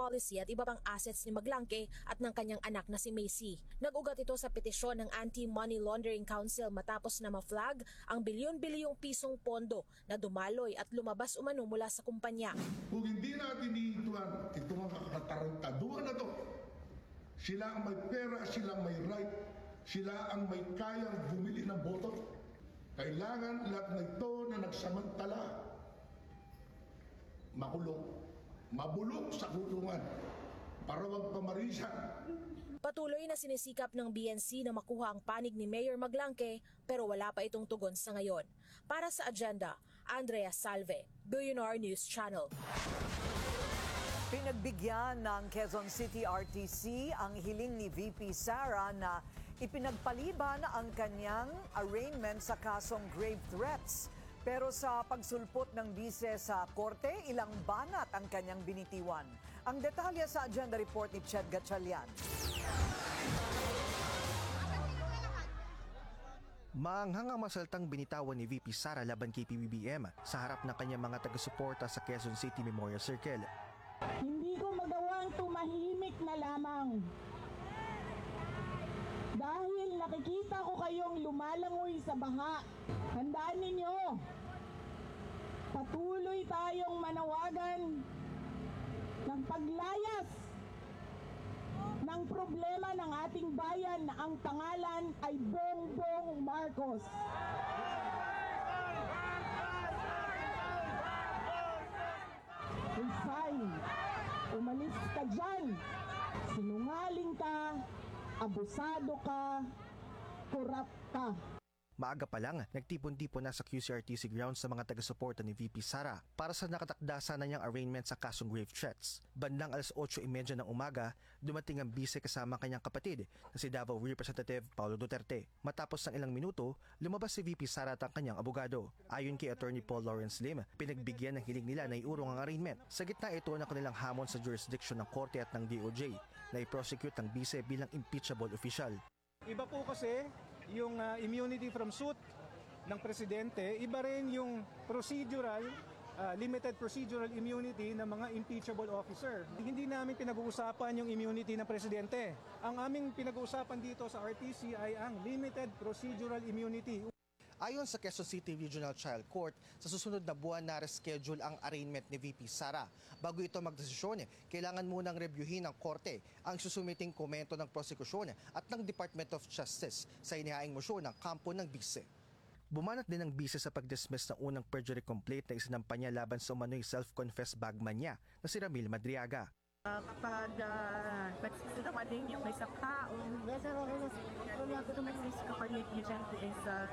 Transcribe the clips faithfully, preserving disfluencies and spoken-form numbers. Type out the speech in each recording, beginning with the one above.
policy at iba pang assets ni Maglangke at ng kanyang anak na si Macy. Nag-ugat ito sa petisyon ng Anti-Money Laundering Council matapos na ma-flag ang bilyon-bilyong pisong pondo na dumaloy at lumabas umano mula sa kumpanya. Kung hindi natin iituan itong mga katarantaduhan na to, sila ang may pera, sila ang may right, sila ang may kayang bumili ng boto. Kailangan lahat na ito na nagsamantala makulong, mabulok sa kulungan para wag pamarisan. Patuloy na sinisikap ng B N C na makuha ang panig ni Mayor Maglangke pero wala pa itong tugon sa ngayon. Para sa agenda, Andrea Salve, Billionaire News Channel. Pinagbigyan ng Quezon City R T C ang hiling ni V P Sara na ipinagpaliban ang kanyang arraignment sa kasong grave threats. Pero sa pagsulpot ng bise sa korte, ilang banat ang kanyang binitiwan. Ang detalye sa agenda report ni Ched Gatchalian. Maanghang ang masaltang binitawan ni V P Sara laban kay P B B M sa harap ng kanyang mga taga-suporta sa Quezon City Memorial Circle. Hindi ko magawang tumahimik na lamang. Dahil nakikita ko kayong lumalangoy sa baha. Handaan ninyo, patuloy tayong manawagan ng paglayas ng problema ng ating bayan na ang pangalan ay Bongbong Marcos. Resign, umalis ka dyan, sinungaling ka, abusado ka, korap ka. Maaga pa lang, nagtipon-tipon na sa Q C R T C grounds sa mga taga-suporta ni V P Sara para sa nakatakda sana niyang arraignment sa kasong grave threats. Bandang alas otso trenta ng umaga, dumating ang bise kasama kanyang kapatid na si Davao Representative Paulo Duterte. Matapos ng ilang minuto, lumabas si V P Sara at ang kanyang abogado. Ayon kay Attorney Paul Lawrence Lim, pinagbigyan ng hiling nila na iurong ang arraignment. Sa gitna ito ng kanilang hamon sa jurisdiction ng korte at ng D O J na i-prosecute ang bise bilang impeachable official. Iba po kasi yung uh, immunity from suit ng presidente, iba rin yung procedural, uh, limited procedural immunity ng mga impeachable officer. Hindi namin pinag-uusapan yung immunity ng presidente. Ang aming pinag-uusapan dito sa R T C ay ang limited procedural immunity. Ayon sa Quezon City Regional Trial Court, sa susunod na buwan na reschedule ang arraignment ni V P Sara. Bago ito magdesisyon, kailangan munang reviewin ng korte ang susumiting komento ng prosekusyon at ng Department of Justice sa inihaing mosyon ng kampo ng bise. Bumanat din ang bise sa pag-dismiss ng unang perjury complaint na isinampa niya laban sa umano'y self-confessed bagman niya na si Ramil Madriaga. Uh, kapag uh, nagsisinaman din yung may sakta o tumasis kapag negligent is uh,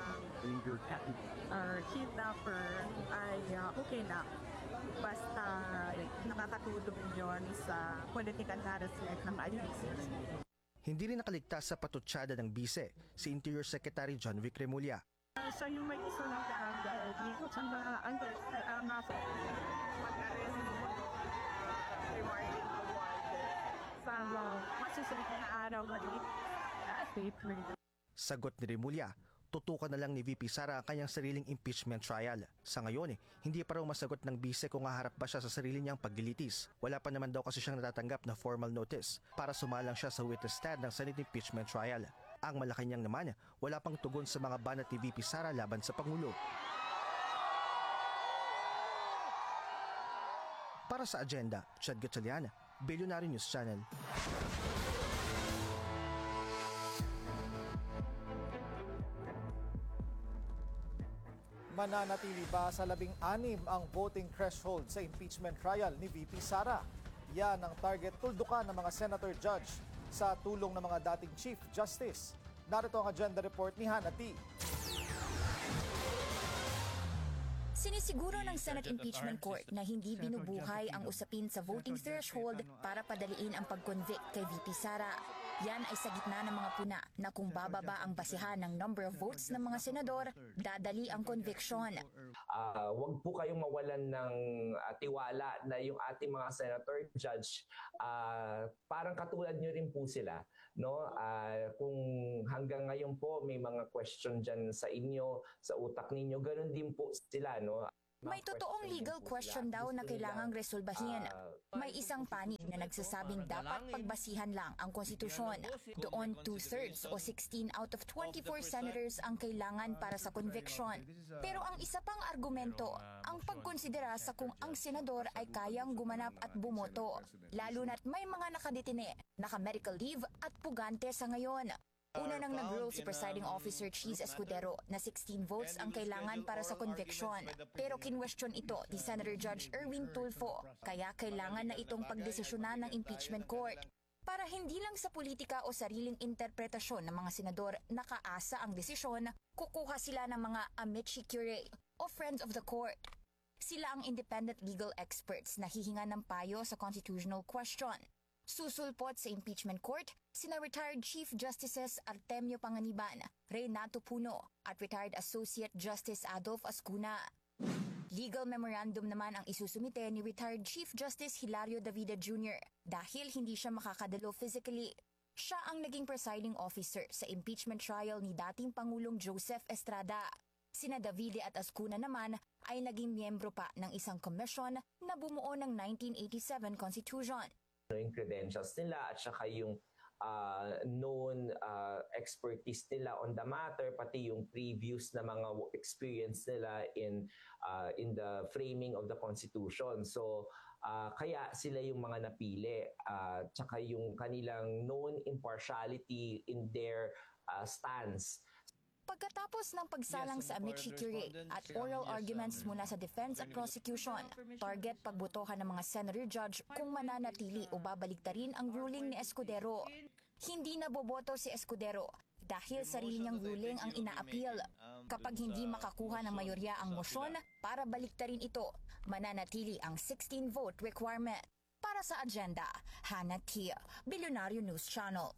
uh, kidnapper ay uh, okay na. Basta nakakatulong yun sa political harassment ng I C C. Hindi rin nakaligtas sa patutsada ng bise, si Interior Secretary John Vic Remulla. Uh, siya yung may iso ng dahil dito sa mga under uh, mag-arrest sa masusunod na araw na statement. Sagot ni Remulla, tutukan na lang ni V P Sara ang kanyang sariling impeachment trial. Sa ngayon, eh, hindi pa raw masagot ng bise kung haharap ba siya sa sarili niyang paglilitis. Wala pa naman daw kasi siyang natatanggap na formal notice para sumalang siya sa witness stand ng Senate impeachment trial. Ang Malacanang naman, wala pang tugon sa mga banat ni V P Sara laban sa Pangulo. Para sa agenda, Ched Gatchalian, Billionaire News Channel. Mananatili ba sa labing-anim ang voting threshold sa impeachment trial ni V P Sara? Yan ang target tuldukan ng mga senator judge sa tulong ng mga dating Chief Justice. Narito ang agenda report ni Hannah T. Sinisiguro ng Senate Impeachment Court na hindi binubuhay ang usapin sa voting threshold para padaliin ang pag-convict kay V P Sara. Yan ay sa gitna ng mga puna na kung bababa ang basihan ng number of votes ng mga senador, dadali ang conviction. Uh, huwag po kayong mawalan ng uh, tiwala na yung ating mga senator judge, uh, parang katulad nyo rin po sila. No? Uh, kung hanggang ngayon po may mga question dyan sa inyo, sa utak ninyo, ganun din po sila. No? May totoong legal question daw na kailangang resolbahin. May isang panig na nagsasabing dapat pagbasihan lang ang konstitusyon. Doon two-thirds o sixteen out of twenty-four senators ang kailangan para sa conviction. Pero ang isa pang argumento, ang pagkonsidera sa kung ang senador ay kayang gumanap at bumoto, lalo na't may mga nakadetine, naka-medical leave at pugante sa ngayon. Una nang nag-rule si Presiding Officer Cheese Escudero na sixteen votes ang kailangan para sa conviction. Pero kinwestiyon ito ni Senator Judge Erwin Tulfo, kaya kailangan na itong pagdesisyonan ng impeachment court. Para hindi lang sa politika o sariling interpretasyon ng mga senador nakaasa ang desisyon, kukuha sila ng mga amici curiae o friends of the court. Sila ang independent legal experts na hihinga ng payo sa constitutional question. Susulpot sa impeachment court, sina retired Chief Justices Artemio Panganiban, Renato Puno at retired Associate Justice Adolf Ascuna. Legal memorandum naman ang isusumite ni retired Chief Justice Hilario Davide Junior dahil hindi siya makakadalo physically. Siya ang naging presiding officer sa impeachment trial ni dating Pangulong Joseph Estrada. Sina Davide at Ascuna naman ay naging miyembro pa ng isang komisyon na bumuo ng nineteen eighty-seven Constitution. Yung credentials nila at saka yung uh, known uh, expertise nila on the matter, pati yung previous na mga experience nila in uh, in the framing of the Constitution. So uh, kaya sila yung mga napili, uh, tsaka yung kanilang known impartiality in their uh, stance. Pagkatapos ng pagsalang sa amici curiae at oral arguments mula sa defense at prosecution, target pagbotohan ng mga senator judge kung mananatili o babaliktarin ang ruling ni Escudero. Hindi naboboto si Escudero dahil sarili niyang ruling ang ina-appeal. Kapag hindi makakuha ng mayorya ang mosyon para baliktarin ito, mananatili ang sixteen vote requirement. Para sa agenda, Hannah Tia, Billionario News Channel.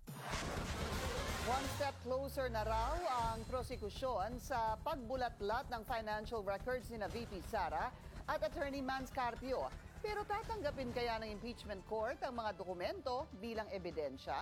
One step closer na raw ang prosekusyon sa pagbulatlat ng financial records ni na V P Sara at Attorney Mans Carpio. Pero tatanggapin kaya ng impeachment court ang mga dokumento bilang ebidensya?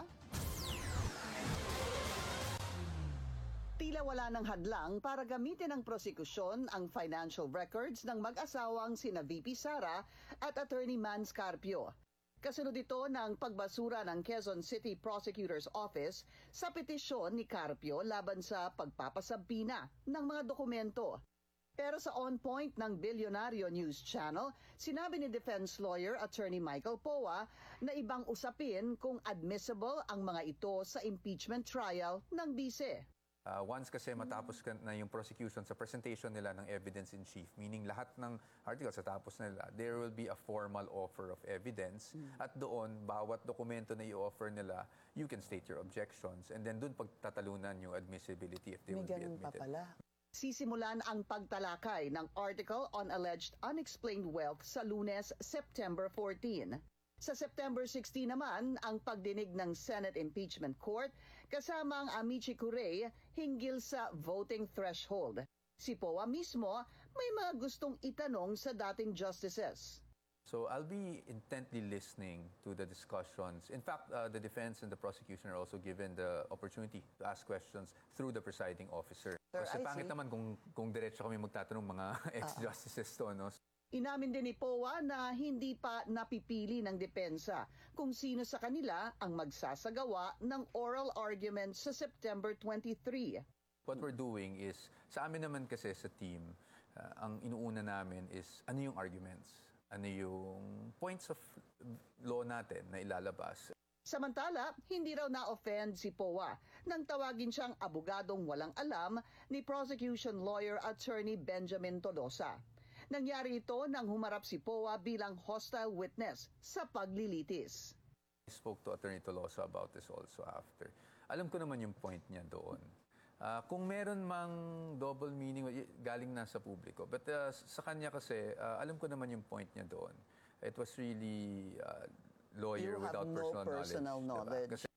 Tila wala ng hadlang para gamitin ng prosekusyon ang financial records ng mag-asawang sina V P Sara at Attorney Mans Carpio. Kasunod ito ng pagbasura ng Quezon City Prosecutor's Office sa petisyon ni Carpio laban sa pagpapasabina ng mga dokumento. Pero sa On Point ng Billionario News Channel, sinabi ni defense lawyer Attorney Michael Poa na ibang usapin kung admissible ang mga ito sa impeachment trial ng bise. Uh, once kasi matapos na yung prosecution sa presentation nila ng evidence in chief, meaning lahat ng articles sa tapos nila, there will be a formal offer of evidence. Mm. At doon, bawat dokumento na i-offer nila, you can state your objections. And then doon pagtatalunan yung admissibility if they May will be admitted. Pa pala. Sisimulan ang pagtalakay ng article on alleged unexplained wealth sa Lunes, September fourteen. Sa September sixteen naman, ang pagdinig ng Senate Impeachment Court kasama ang amici curiae hinggil sa voting threshold. Si Poa mismo may mga gustong itanong sa dating justices. So I'll be intently listening to the discussions. In fact, uh, the defense and the prosecution are also given the opportunity to ask questions through the presiding officer. Sir, Kasi I pangit see. naman kung, kung diretso kami magtatanong mga ex-justices to, no? Inamin din ni Poa na hindi pa napipili ng depensa kung sino sa kanila ang magsasagawa ng oral argument sa September twenty-third. What we're doing is, sa amin naman kasi sa team, uh, ang inuuna namin is ano yung arguments, ano yung points of law natin na ilalabas. Samantala, hindi raw na-offend si Poa nang tawagin siyang abogadong walang alam ni prosecution lawyer Attorney Benjamin Tolosa. Nangyari ito nang humarap si Poa bilang hostile witness sa paglilitis. I spoke to Attorney Tolosa about this also after. Alam ko naman yung point niya doon. Uh, kung meron mang double meaning, galing na sa publiko. But uh, sa kanya kasi, uh, alam ko naman yung point niya doon. It was really uh, lawyer You without have no personal, personal knowledge. Diba? Kasi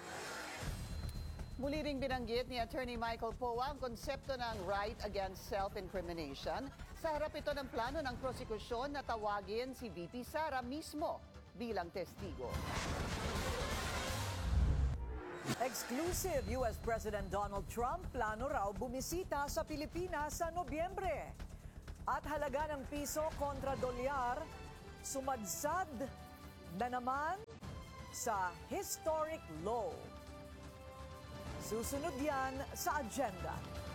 Muli ring binanggit ni Attorney Michael Poa ang konsepto ng right against self-incrimination. Sa harap ito ng plano ng prosekusyon na tawagin si V P Sara mismo bilang testigo. Exclusive, U S President Donald Trump plano raw bumisita sa Pilipinas sa Nobyembre. At halaga ng piso kontra dolyar, sumadsad na naman sa historic low. Susunod yan sa agenda.